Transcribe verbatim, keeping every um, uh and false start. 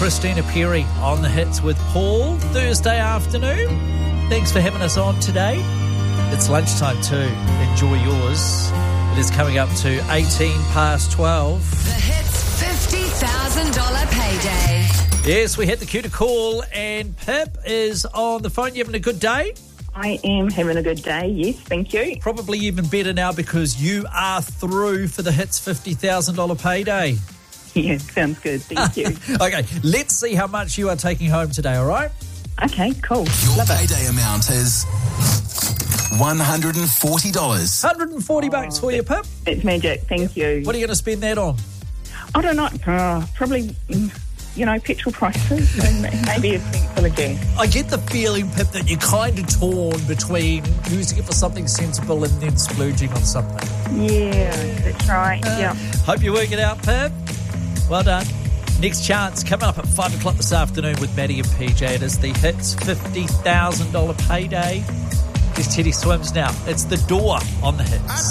Christina Perry on the hits with Paul, Thursday afternoon. Thanks for having us on today. It's lunchtime too. Enjoy yours. It is coming up to eighteen past twelve. The Hits fifty thousand dollars payday. Yes, we hit the cue to call, and Pip is on the phone. You having a good day? I am having a good day, yes, thank you. Probably even better now because you are through for the Hits fifty thousand dollars payday. Yeah, sounds good, thank you. Okay, let's see how much you are taking home today, all right? Okay, cool. Your Love payday it. amount is one hundred forty dollars. one hundred forty bucks for you, Pip. It's magic, thank you. What are you going to spend that on? I don't know, uh, probably, mm, you know, petrol prices and maybe a tank full of gas. I get the feeling, Pip, that you're kind of torn between using it for something sensible and then splooging on something. Yeah, that's right, Uh, yeah. Hope you work it out, Pip. Well done. Next chance coming up at five o'clock this afternoon with Maddie and P J. It is the Hits fifty thousand dollars payday. Here's Teddy Swims now. It's The Door on the Hits.